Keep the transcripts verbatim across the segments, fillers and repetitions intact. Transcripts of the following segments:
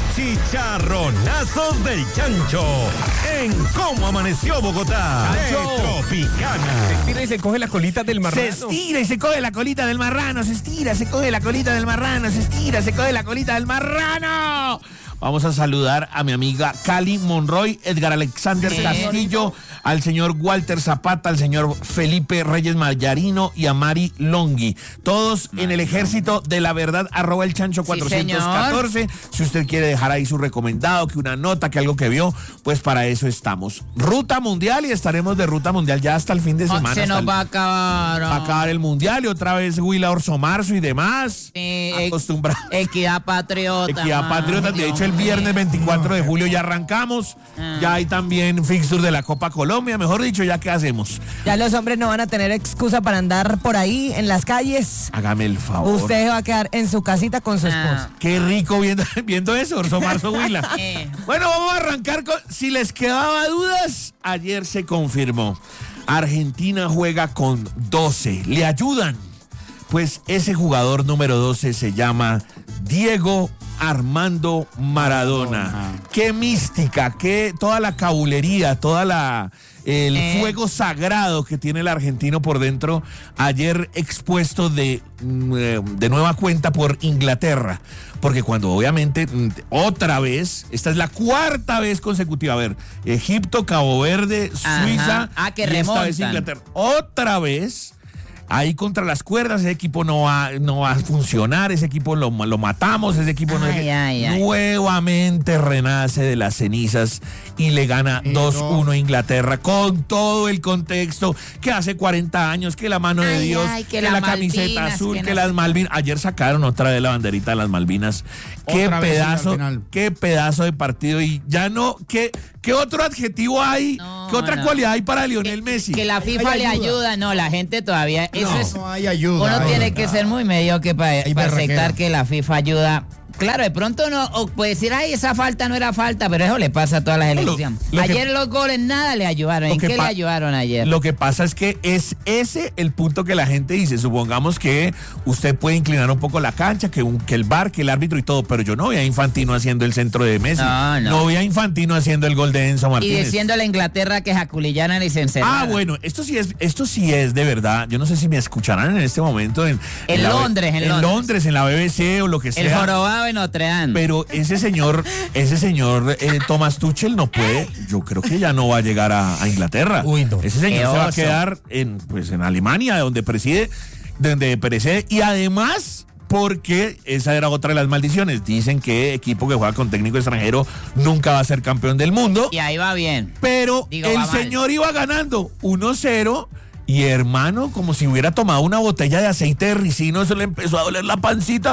Chicharronazos del Chancho en Cómo Amaneció Bogotá. Chancho. De Tropicana. Se estira y se coge la colita del marrano. Se estira y se coge la colita del marrano. Se estira, se coge la colita del marrano. Se estira, se coge la colita del marrano. Vamos a saludar a mi amiga Cali Monroy, Edgar Alexander Sí. Castillo, al señor Walter Zapata, al señor Felipe Reyes Mayarino y a Mari Longhi. Todos en el Ejército de la Verdad, arroba el chancho cuatrocientos catorce. Si usted quiere dejar ahí su recomendado, que una nota, que algo que vio, pues para eso estamos. Ruta Mundial y estaremos de Ruta Mundial ya hasta el fin de semana. Se hasta nos el- va a acabar. Va a acabar el Mundial y otra vez Huila Orso Marzo y demás. Sí, Acostumbrado. Equidad Patriota. Equidad man. Patriota, de hecho el viernes veinticuatro de julio ya arrancamos, Ah. ya hay también fixture de la Copa Colombia, mejor dicho, ya qué hacemos. Ya los hombres no van a tener excusa para andar por ahí en las calles. Hágame el favor. Usted se va a quedar en su casita con su Ah. esposa. Qué rico viendo, viendo eso, Orso Marzo Huila. Eh. Bueno, vamos a arrancar con, si les quedaba dudas, ayer se confirmó. Argentina juega con doce, ¿le ayudan? Pues ese jugador número doce se llama Diego Armando Maradona. Qué mística, qué toda la cabulería, toda la el Eh. fuego sagrado que tiene el argentino por dentro, ayer expuesto de, mm, eh, de nueva cuenta por Inglaterra. Porque cuando obviamente mm, otra vez, esta es la cuarta vez consecutiva, a ver, Egipto, Cabo Verde, Ajá. Suiza, Ah, que y esta vez remontan. Inglaterra. Otra vez. Ahí contra las cuerdas, ese equipo no va, no va a funcionar, ese equipo lo, lo matamos, ese equipo no es- Ay, ay, ay. nuevamente renace de las cenizas y le gana dos uno a Inglaterra con todo el contexto que hace cuarenta años, que la mano de Ay, Dios, ay, que que, las la camiseta Malvinas, azul, que que, no las sé. Malvinas. Ayer sacaron otra vez la banderita de las Malvinas. Qué Otra vez sí, al pedazo, final. qué pedazo de partido. Y ya no, ¿qué, qué otro adjetivo hay? No, ¿Qué otra no. cualidad hay para Lionel Messi? Que la FIFA Hay le ayuda. ayuda. No, la gente todavía. Eso No, es. no hay ayuda. Uno hay- tiene que ser muy mediocre para, Hay para berraquera. aceptar que la FIFA ayuda. Claro, de pronto uno o puede decir, ay, esa falta no era falta, pero eso le pasa a todas las Lo- elecciones. lo que- Ayer los goles nada le ayudaron. Lo ¿En que qué le pa- ayudaron ayer? Lo que pasa es que es ese el punto que la gente dice. Supongamos que usted puede inclinar un poco la cancha, que, un- que el V A R, que el árbitro y todo, pero yo no vi a Infantino haciendo el centro de Messi. No, no. vi a Infantino haciendo el gol de Enzo Y Martínez. diciéndole a Inglaterra que jaculillaran y se encerraran. Ah, bueno, esto sí es, esto sí es de verdad. Yo no sé si me escucharán en este momento en, En la- Londres, en en Londres. Londres, en la B B C o lo que sea. El jorobado de Notre Dame. Pero ese señor, ese señor eh, Thomas Tuchel no puede, yo creo que ya no va a llegar a, a Inglaterra. Uy, no. Ese señor Qué se va a oso. quedar en, pues, en Alemania, donde preside, donde preside, y además, porque esa era otra de las maldiciones. Dicen que equipo que juega con técnico extranjero nunca va a ser campeón del mundo. Y ahí va bien. Pero Digo, el va mal. señor iba ganando uno cero. Y hermano, como si hubiera tomado una botella de aceite de ricino, eso le empezó a doler la pancita.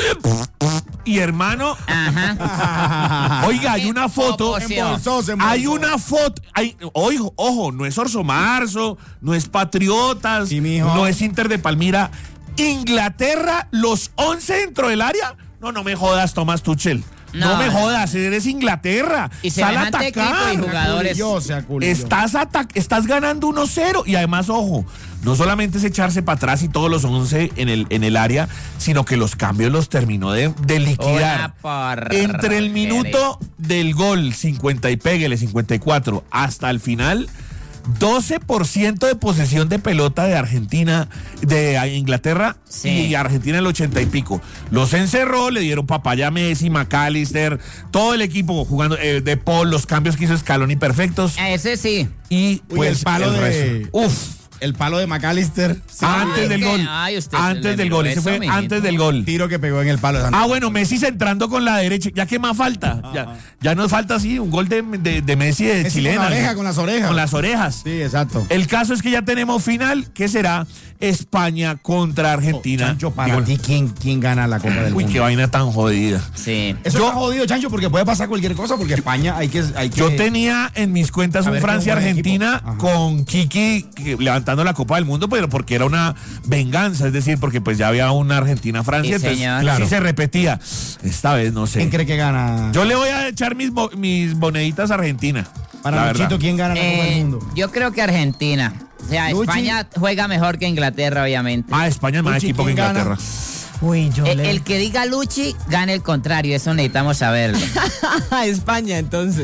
Y hermano, Ajá. oiga, hay Qué una foto. poco, sí. Embolsó, se embolsó. Hay una foto. Hay, ojo, ojo, no es Orso Marzo, no es Patriotas, Sí, mijo. no es Inter de Palmira. Inglaterra, los once dentro del área. No, no me jodas, Thomas Tuchel. No, No. me jodas, eres Inglaterra. Y Sal a semejante equipo atacar. y jugadores. Aculilló, se aculilló. Estás, atac- estás ganando uno cero y además, ojo, no solamente es echarse para atrás y todos los once en el, en el área, sino que los cambios los terminó de, de liquidar. Una porra- Entre el minuto del gol cincuenta y péguele, cincuenta y cuatro, hasta el final, doce por ciento de posesión de pelota de Argentina, de Inglaterra, Sí. y Argentina el ochenta y pico. Los encerró, le dieron papaya a Messi, McAllister, todo el equipo jugando eh, de Paul, los cambios que hizo Scaloni perfectos. Ese sí. Y Uy, pues el palo de- resto. Uf, El palo de McAllister. antes Ay, del que- gol. ay, usted Antes le del miró gol. Ese eso, fue mijito. antes del gol. Tiro que pegó en el palo. Ah, bueno, Messi centrando con la derecha. ¿Ya qué más falta? Ya, ya nos falta así un gol de, de, de Messi de Messi chilena. con la oreja, con las orejas. Con las orejas. Sí, exacto. El caso es que ya tenemos final, que será España contra Argentina. Chancho, para Digo, ti, ¿quién, ¿quién gana la Copa del uy, Mundo? qué vaina tan jodida. Sí. Eso Yo- está jodido, Chancho, porque puede pasar cualquier cosa, porque España hay que... Hay que Yo tenía en mis cuentas A un ver, qué buen Francia-Argentina equipo. Ajá. con Kiki que- levantando la Copa del Mundo, pero porque era una venganza, es decir, porque pues ya había una Argentina-Francia, Sí, entonces señor. claro, Claro. sí se repetía. Esta vez no sé. ¿Quién cree que gana? Yo le voy a echar mis, bo- mis moneditas a Argentina. la Para verdad. Luchito, ¿quién gana la Copa del Eh, Mundo? yo creo que Argentina. O sea, Luchi. España juega mejor que Inglaterra, obviamente. Ah, España es más Luchi, equipo que ¿quién gana? Inglaterra. Uy, yo El, le... el que diga Luchi, gana el contrario. Eso necesitamos saberlo. España, entonces.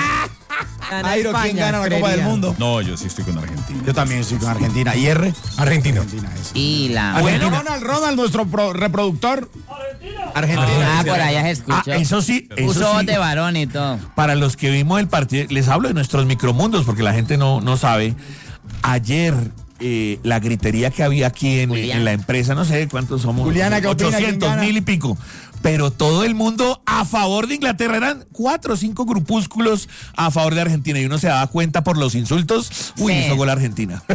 Gana Jairo, ¿quién España, gana la Copa creería. del Mundo? No, yo sí estoy con Argentina. Yo también estoy con Argentina. ¿Y R? Argentino. Argentina, eso. Y la... Bueno, Ronald, Ronald, nuestro pro- reproductor. Argentina. Ah, por allá se escuchó. Ah, eso sí, eso Puso voz sí. de varón y todo. Para los que vimos el partido, les hablo de nuestros micromundos porque la gente no, no sabe. Ayer, eh, la gritería que había aquí en, Julián. en la empresa, no sé cuántos somos, Juliana, ¿qué opina? ¿Quién ochocientos gana? mil y pico. Pero todo el mundo a favor de Inglaterra, eran cuatro o cinco grupúsculos a favor de Argentina y uno se daba cuenta por los insultos. Uy, Sí. hizo gol Argentina.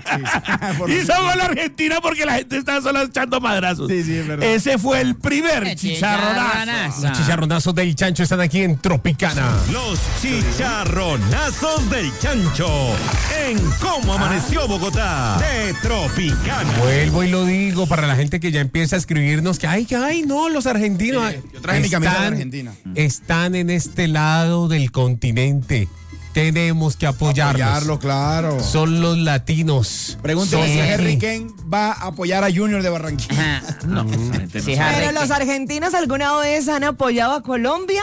Por- hizo gol Argentina porque la gente estaba solo echando madrazos. Sí, sí, es verdad. Ese fue el primer Qué chicharronazo. chicharronazo. Los chicharronazos del Chancho están aquí en Tropicana. Los chicharronazos del Chancho en Cómo Amaneció Bogotá de Tropicana. Vuelvo y lo digo para la gente que ya empieza a escribirnos que ay, ay, no, los argentinos ay, yo traje mi camisa de Argentina. están en este lado del continente. Tenemos que apoyarlos. Apoyarlo, claro. Son los latinos. Pregúntele Son si aquí. Harry Kane va a apoyar a Junior de Barranquilla. Ajá. No, esa gente no Sí, sabe. Pero Harry, los argentinos alguna vez han apoyado a Colombia.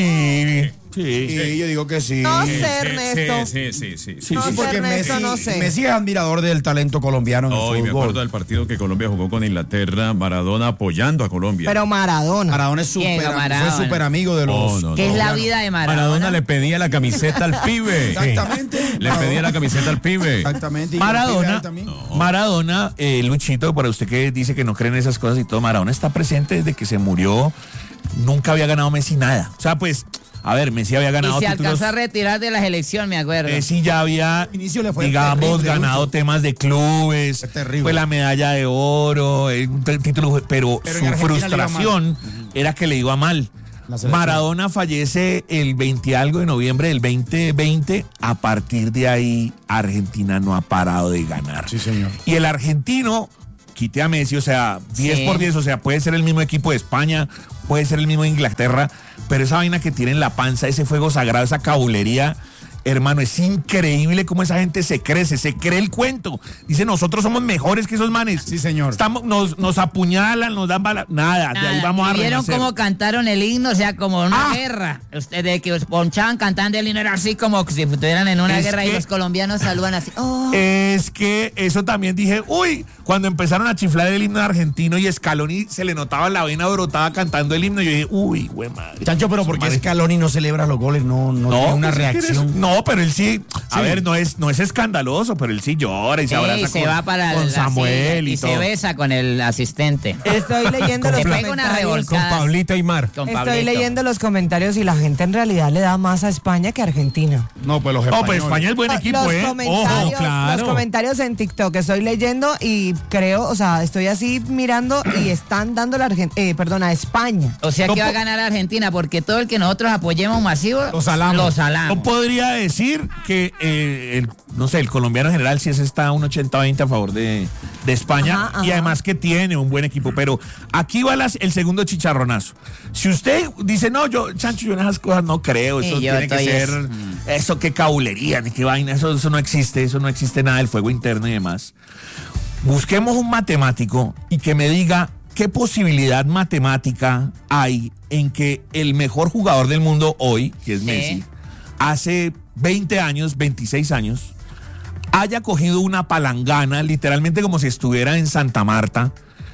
Sí, sí. Sí, yo digo que sí. No sé, Ernesto. Sí, sí, sí. sí. Sí, No sí. sé, Porque Ernesto, Messi, no sé. Messi es admirador del talento colombiano en No, el y me fútbol. acuerdo del partido que Colombia jugó con Inglaterra, Maradona apoyando a Colombia. Pero Maradona. Maradona es súper Diego Maradona. fue súper amigo de los... No, no, ¿Qué es no. la vida de Maradona? Maradona le pedía la camiseta al pibe. Exactamente. Le pedía la camiseta al pibe. Exactamente. y Maradona, él también. Maradona, eh, Luchito, para usted que dice que no cree en esas cosas y todo, Maradona está presente desde que se murió. Nunca había ganado Messi nada. O sea, pues, a ver, Messi había Y ganado se títulos. alcanzó a retirar de la selección, me acuerdo. Messi ya había, Al inicio le fue digamos, terrible, ganado Lucho. temas de clubes. Fue terrible. Fue la medalla de oro, eh, un t- título, pero, Pero en su Argentina le iba frustración era que le iba mal. La selección. Maradona fallece el veinte algo de noviembre del veinte veinte. A partir de ahí, Argentina no ha parado de ganar. Sí, señor. Y el argentino, quite a Messi, o sea, diez Sí. por diez, o sea, puede ser el mismo equipo de España, puede ser el mismo de Inglaterra, pero esa vaina que tiene en la panza, ese fuego sagrado, esa cabulería, hermano, es increíble cómo esa gente se crece, se cree el cuento. Dice, nosotros somos mejores que esos manes. Sí, señor. Estamos, nos, nos apuñalan, nos dan balas. Nada, de ahí Nada. vamos a ¿Y ¿Vieron renacer. cómo cantaron el himno? O sea, como una Ah. guerra. Ustedes que os ponchaban cantando el himno era así como si estuvieran en una Es guerra y que- los colombianos saludan así. Oh. Es que eso también dije, uy, cuando empezaron a chiflar el himno argentino y Scaloni se le notaba la vena brotada cantando el himno, yo dije, uy, güey madre. Chancho, pero ¿por qué Scaloni no celebra los goles? No, no, tiene una pues es que reacción. eres- no, pero él sí, a Sí. ver, no es, no es escandaloso, pero él sí llora y se Sí, abraza se con, va para con la Samuel silla y, y todo. se besa con el asistente. Estoy leyendo los Te pega una comentarios. Con revolcada. Pablito Aymar. Con Estoy Pablito. leyendo los comentarios y la gente en realidad le da más a España que a Argentina. No, pues los No, españoles. pues España es buen equipo, los ¿eh? comentarios, Ojo, claro. los comentarios en TikTok estoy leyendo y creo, o sea, estoy así mirando y están dando la Argen- eh, perdón, a España. O sea No que va a po- ganar Argentina porque todo el que nosotros apoyemos masivo, Lo salamos. lo salamos. No podría decir que, eh, el, no sé, el colombiano en general sí está un ochenta veinte a favor de, de España Ajá, y ajá. además que tiene un buen equipo, pero aquí va las- el segundo chicharronazo. Si usted dice, no, yo, Chancho, yo en esas cosas no creo, eso Sí, yo tiene que estoy ser, es- eso qué cabulería, ni qué vaina, eso, eso no existe, eso no existe nada, el fuego interno y demás. Busquemos un matemático y que me diga qué posibilidad matemática hay en que el mejor jugador del mundo hoy, que es Sí. Messi, hace veinte años, veintiséis años, haya cogido una palangana, literalmente como si estuviera en Santa Marta,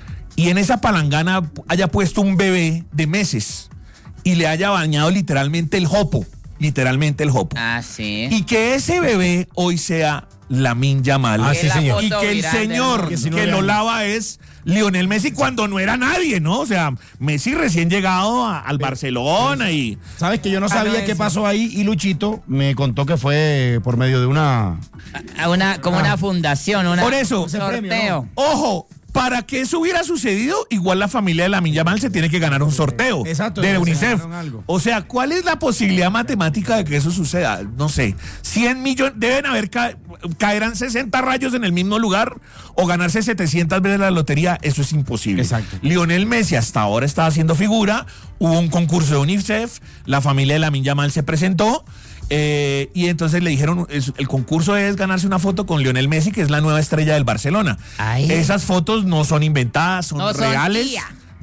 y en esa palangana haya puesto un bebé de meses y le haya bañado literalmente el jopo, literalmente el jopo. Ah, sí. Y que ese bebé hoy sea Lamine Yamal. Ah, Que sí, la señor. Y foto que el viral del señor mundo. que lo lava es Lionel Messi cuando no era nadie, ¿no? O sea, Messi recién llegado a- al Barcelona y... ¿Sabes que yo no Ah, no, sabía qué eso. pasó ahí? Y Luchito me contó que fue por medio de una... A una, como una fundación, una Por eso, ese sorteo. premio, Ojo, para que eso hubiera sucedido, igual la familia de Lamine Yamal se tiene que ganar un sorteo Exacto, de se UNICEF. ganaron algo. O sea, ¿cuál es la posibilidad matemática de que eso suceda? No sé, cien millones, deben haber, ca- caerán sesenta rayos en el mismo lugar o ganarse setecientas veces la lotería, eso es imposible. Exacto. Lionel Messi hasta ahora está haciendo figura, hubo un concurso de UNICEF, la familia de Lamine Yamal se presentó. Eh, y entonces le dijeron, es- el concurso es ganarse una foto con Lionel Messi, que es la nueva estrella del Barcelona. Ay. Esas fotos no son inventadas, son No son reales. tía.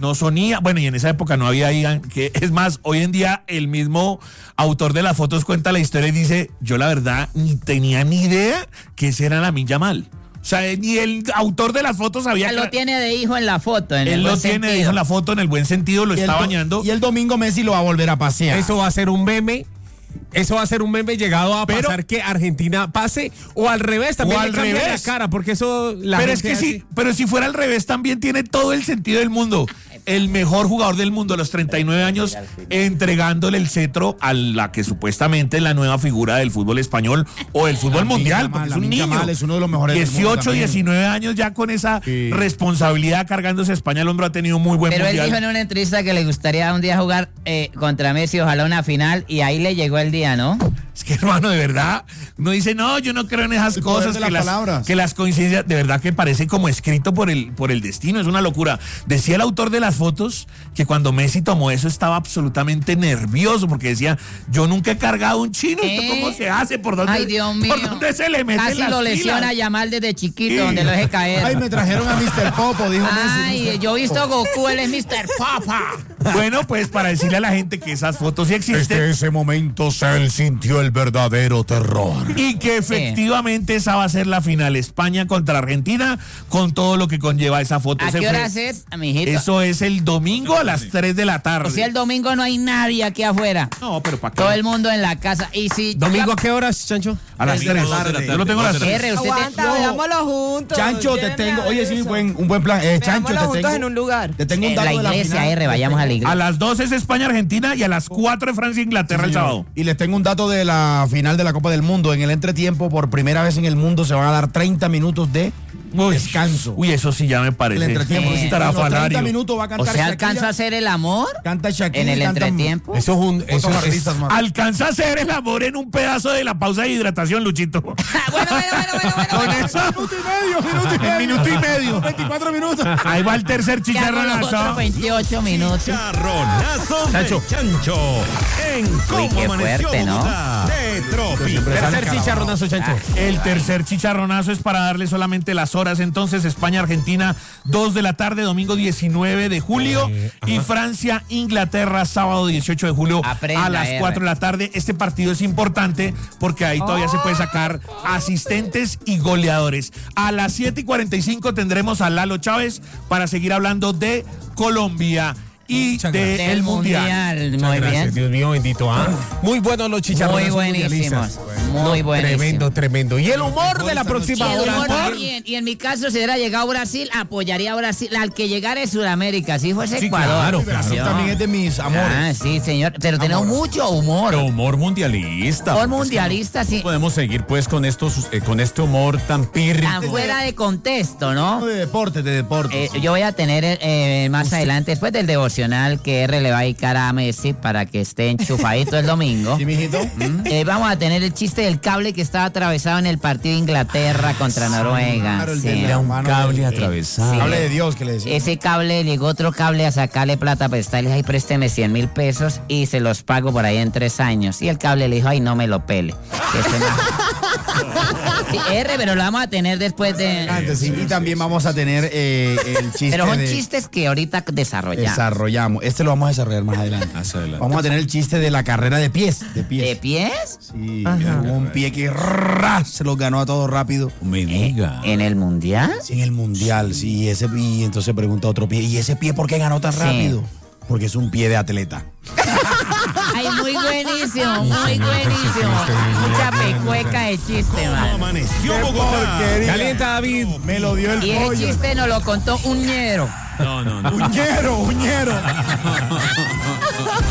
no sonía, bueno, y en esa época no había I A, que es más, hoy en día el mismo autor de las fotos cuenta la historia y dice, yo la verdad ni tenía ni idea que ese era Lamine Yamal. O sea, ni el autor de las fotos sabía Él que lo tiene de hijo en la foto. En él el lo buen tiene de sentido. hijo en la foto en el buen sentido, lo Y el está do- bañando. Y el domingo Messi lo va a volver a pasear. Eso va a ser un meme. Eso va a ser un meme llegado a Pero- pasar que Argentina pase o al revés también O le al cambia revés. la cara porque eso la Pero es gente que hace- sí, pero si fuera al revés también tiene todo el sentido del mundo. El mejor jugador del mundo a los treinta y nueve años entregándole el cetro a la que supuestamente es la nueva figura del fútbol español o del fútbol Lamine mundial, Yamal, porque es un Lamine niño. Yamal es uno de los mejores del mundo dieciocho, también. diecinueve años ya con esa Sí. responsabilidad cargándose a España al hombro, ha tenido muy buen Pero él mundial. dijo en una entrevista que le gustaría un día jugar eh, contra Messi, ojalá una final, y ahí le llegó el día, ¿no? Es que, hermano, de verdad, uno dice, no, yo no creo en esas El poder cosas, de que las las, palabras. que las coincidencias, de verdad que parece como escrito por el, por el destino, es una locura. Decía el autor de las fotos que cuando Messi tomó eso estaba absolutamente nervioso, porque decía, yo nunca he cargado un chino, ¿esto ¿Eh? cómo se hace? ¿Por dónde, Ay, Dios mío. ¿por dónde se le mete Casi las lo pilas? lesiona a Yamal desde chiquito, Sí. donde lo deje caer. Ay, me trajeron a mister Popo, dijo Messi. Ay, yo he visto a Goku, él es mister Papa. Bueno, pues para decirle a la gente que esas fotos sí existen. Desde ese momento Cell sintió el verdadero terror. Y que efectivamente esa va a ser la final, España contra Argentina, con todo lo que conlleva esa foto. ¿A Ese qué fue- horas es, amiguito? Eso es el domingo a las tres de la tarde. O sea, el domingo no hay nadie aquí afuera. No, pero ¿para qué? Todo el mundo en la casa. Y si ¿Domingo a qué horas, Chancho? A las Domingo, tres. dos de la Yo lo tengo a las tarde, tres. R, usted te- Aguanta, no. veámoslo juntos. Chancho, te Llévenme tengo. a Oye, ver sí, eso. buen, un buen plan. Eh, Chancho, Veámoslo te juntos tengo. en un lugar. Te tengo un en dato la de la iglesia, final. R, vayamos a la A iglesia. las doce es España-Argentina y a las cuatro es Francia-Inglaterra el Señor. sábado. Y les tengo un dato de la final de la Copa del Mundo. En el entretiempo, por primera vez en el mundo, se van a dar treinta minutos de Uy, descanso. Uy, eso sí ya me el parece. entretiempo. Eh, En los estrafalario. treinta minutos va a O cantar sea, Shakira. alcanza a hacer el amor Canta Shakira en el y cantan entretiempo. Eso es un eso otros es- artistas más. Alcanza a hacer el amor en un pedazo de la pausa de hidratación, Luchito. bueno, bueno, bueno, bueno, bueno. Con eso, Minuto y medio, minuto y en medio. minuto y medio. veinticuatro minutos. Ahí va el tercer ¿Qué hago los otros chicharronazo. veintiocho minutos? Chicharronazo de Chancho. Chancho. En Cómo qué Amaneció fuerte, ¿no? Bogotá. De Tropical. Tercer chicharronazo, Chancho. El tercer chicharronazo es para darle solamente las horas. Entonces, España-Argentina, dos de la tarde, domingo diecinueve de julio. Eh, y Francia-Inglaterra, sábado dieciocho de julio Aprenda, a las R. cuatro de la tarde. Este partido es importante porque ahí todavía se puede sacar asistentes y goleadores. A las siete y cuarenta y cinco tendremos a Lalo Chávez para seguir hablando de Colombia y Muchas del gracias. Del Mundial. mundial. Muchas Muy gracias, bien. Dios mío, bendito. ¿Ah? Muy buenos los chicharrones. Muy buenísimos. Muy buenísimos. Tremendo, tremendo. Y el humor de la Y, próxima el hora. humor Humor. también. Y en mi caso, si hubiera llegado a Brasil, apoyaría a Brasil. Al que llegara es Sudamérica. Si fuese Sí, Ecuador. claro, Brasil claro. también es de mis Ah, amores. sí, señor. Pero tenemos mucho humor. Pero humor mundialista. Humor porque es que mundialista, sí. no podemos seguir pues con estos, eh, con este humor tan pírrico. Tan fuera de contexto, No, ¿no? de deporte, de deporte. Eh, yo voy a tener eh, más adelante, después del devocional que R le va a dedicar a Messi para que esté enchufadito el domingo. ¿Sí, mijito? Eh, vamos a tener el chiste del cable que estaba atravesado en el partido de Inglaterra contra Noruega. Claro, el Sí. de la Era un mano cable de- atravesado. sí. Hable de Dios que le decía. Ese cable, llegó otro cable a sacarle plata prestarle, ay, présteme cien mil pesos y se los pago por ahí en tres años. Y el cable le dijo, ay, no me lo pele. Que se me- Sí, R, pero lo vamos a tener después de... Antes, sí, y también vamos a tener eh, el chiste Pero son de- chistes que ahorita desarrollamos. desarrollamos. Este lo vamos a desarrollar más adelante. Más adelante. Vamos a tener el chiste de la carrera de pies. De pies. ¿De pies? Sí, hubo un pie que ¡ra! Se los ganó a todos rápido. Me diga. ¿En el mundial? Sí, en el mundial, sí, ese y entonces pregunta otro pie, ¿y ese pie por qué ganó tan Sí. rápido? Porque es un pie de atleta. Ay, muy buenísimo, muy buenísimo. Mucha pecueca de chiste, ¿Cómo man. Amaneció Bogotá? Calienta, David. Me lo dio el Y ese pollo. chiste nos lo contó un ñero. No, no, no. Uñero, uñero.